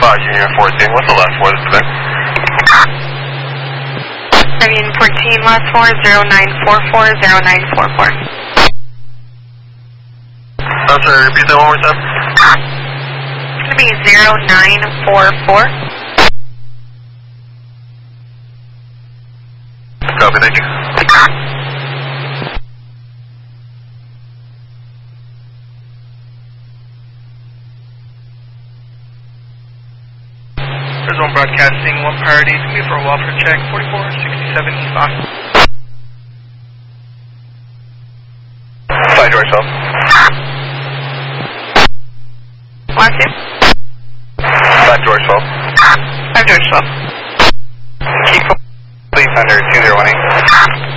Union 14, what's the last four of this event? Union 14, last four, 09440944. I'm sorry, repeat that one more time. It's going to be 0944. Copy, thank you. Zone broadcasting, 1 priority, it's going to be for a welfare check, 4467 East Boston. Fly George 12. Last two? 5 George 12. 5 George 12. Keep police under 2018.